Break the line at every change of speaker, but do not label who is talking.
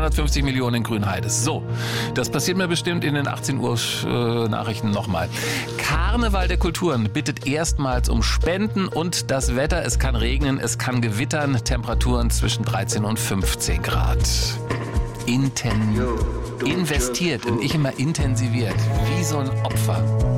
250 Millionen in Grünheide. So, das passiert mir bestimmt in den 18 Uhr Nachrichten nochmal. Karneval der Kulturen bittet erstmals um Spenden und das Wetter. Es kann regnen, es kann gewittern. Temperaturen zwischen 13 und 15 Grad. Investiert und ich immer intensiviert. Wie so ein Opfer.